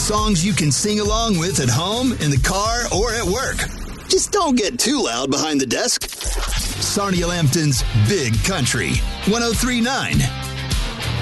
Songs you can sing along with at home, in the car, or at work. Just don't get too loud behind the desk. Sarnia Lambton's Big Country, 103.9